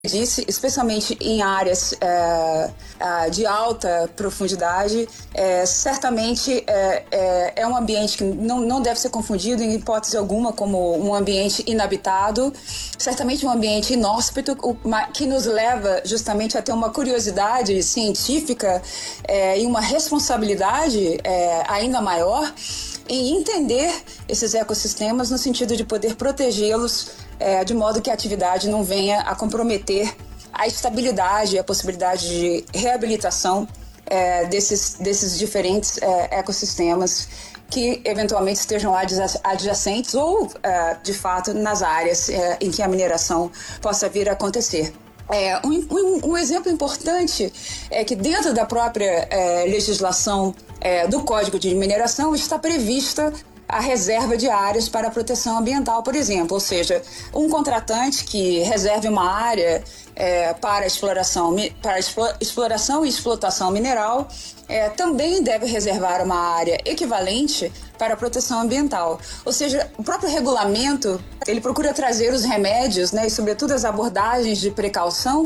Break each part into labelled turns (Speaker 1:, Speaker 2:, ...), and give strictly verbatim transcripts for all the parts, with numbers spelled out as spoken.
Speaker 1: disse, especialmente em áreas é, de alta profundidade, é, certamente é, é, é um ambiente que não, não deve ser confundido em hipótese alguma como um ambiente inabitado, certamente um ambiente inóspito, que nos leva justamente a ter uma curiosidade científica é, e uma responsabilidade é, ainda maior em entender esses ecossistemas no sentido de poder protegê-los É, de modo que a atividade não venha a comprometer a estabilidade e a possibilidade de reabilitação é, desses, desses diferentes é, ecossistemas que eventualmente estejam adjacentes ou, é, de fato, nas áreas é, em que a mineração possa vir a acontecer. É, um, um, um exemplo importante é que dentro da própria é, legislação é, do Código de Mineração está prevista a reserva de áreas para proteção ambiental, por exemplo, ou seja, um contratante que reserve uma área é, para, exploração, para exploração e explotação mineral é, também deve reservar uma área equivalente para a proteção ambiental. Ou seja, o próprio regulamento, ele procura trazer os remédios, né, e sobretudo as abordagens de precaução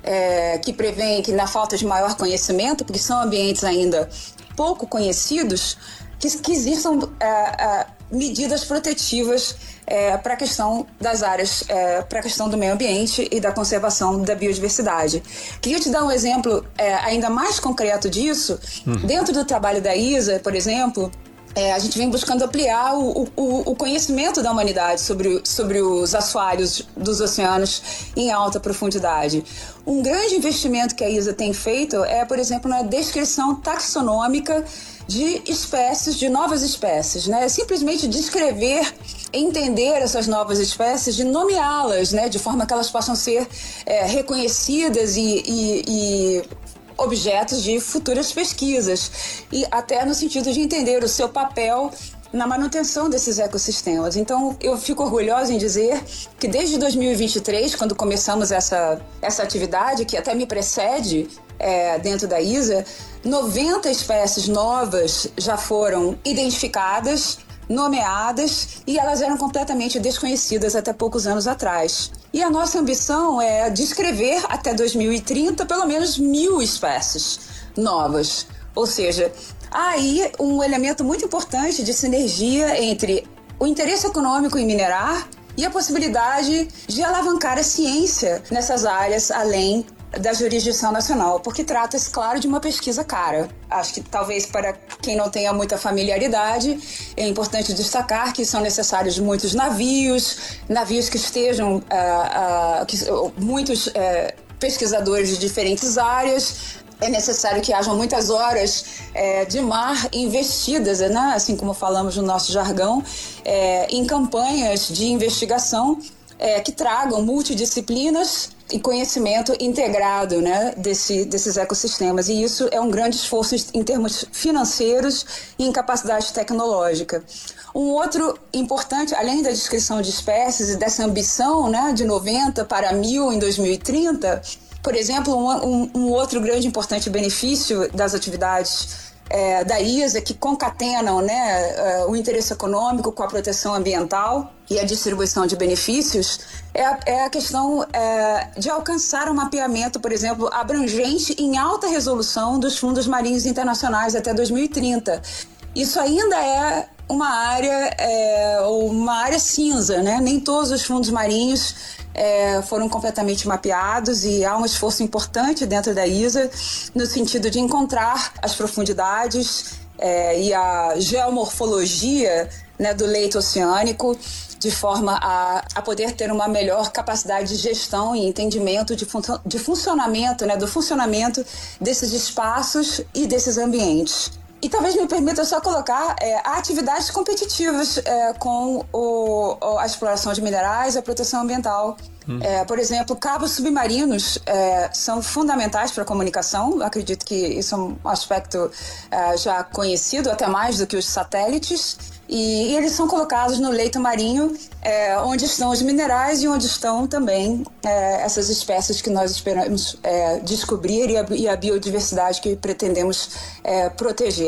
Speaker 1: é, que prevêem que na falta de maior conhecimento, porque são ambientes ainda pouco conhecidos, que, que existam é, é, medidas protetivas é, para a questão das áreas, é, para a questão do meio ambiente e da conservação da biodiversidade. Queria te dar um exemplo é, ainda mais concreto disso. Uhum. Dentro do trabalho da I S A, por exemplo, É, a gente vem buscando ampliar o, o, o conhecimento da humanidade sobre, sobre os assoalhos dos oceanos em alta profundidade. Um grande investimento que a I S A tem feito é, por exemplo, na descrição taxonômica de espécies, de novas espécies, né? Simplesmente descrever, entender essas novas espécies, de nomeá-las, né? De forma que elas possam ser é, reconhecidas e, e, e objetos de futuras pesquisas, e até no sentido de entender o seu papel na manutenção desses ecossistemas. Então, eu fico orgulhosa em dizer que desde dois mil e vinte e três, quando começamos essa, essa atividade, que até me precede é, dentro da I S A, noventa espécies novas já foram identificadas, nomeadas, e elas eram completamente desconhecidas até poucos anos atrás. E a nossa ambição é descrever até dois mil e trinta pelo menos mil espécies novas. Ou seja, há aí um elemento muito importante de sinergia entre o interesse econômico em minerar e a possibilidade de alavancar a ciência nessas áreas além da jurisdição nacional, porque trata-se, claro, de uma pesquisa cara. Acho que talvez para quem não tenha muita familiaridade, é importante destacar que são necessários muitos navios, navios que estejam, uh, uh, que, uh, muitos uh, pesquisadores de diferentes áreas. É necessário que hajam muitas horas é, de mar investidas, né, assim como falamos no nosso jargão, é, em campanhas de investigação é, que tragam multidisciplinas e conhecimento integrado, né, desse, desses ecossistemas. E isso é um grande esforço em termos financeiros e em capacidade tecnológica. Um outro importante, além da descrição de espécies e dessa ambição, né, de noventa para mil em dois mil e trinta, por exemplo, um, um, um outro grande e importante benefício das atividades é, da I S A, que concatenam, né, o interesse econômico com a proteção ambiental e a distribuição de benefícios, é a, é a questão é, de alcançar um mapeamento, por exemplo, abrangente em alta resolução dos fundos marinhos internacionais até dois mil e trinta. Isso ainda é uma área, é, uma área cinza, né? Nem todos os fundos marinhos é, foram completamente mapeados, e há um esforço importante dentro da I S A no sentido de encontrar as profundidades é, e a geomorfologia, né, do leito oceânico, de forma a, a poder ter uma melhor capacidade de gestão e entendimento de, fun- de funcionamento, né, do funcionamento desses espaços e desses ambientes. E talvez me permita só colocar é, atividades competitivas é, com o, a exploração de minerais e a proteção ambiental. Hum. É, por exemplo, cabos submarinos é, são fundamentais para a comunicação. Eu acredito que isso é um aspecto é, já conhecido, até mais do que os satélites. E, e eles são colocados no leito marinho, é, onde estão os minerais e onde estão também é, essas espécies que nós esperamos é, descobrir e a, e a biodiversidade que pretendemos é, proteger.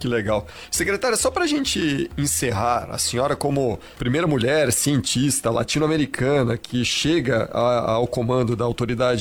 Speaker 2: Que legal. Secretária, só para a gente encerrar, a senhora como primeira mulher cientista latino-americana que chega a, ao comando da autoridade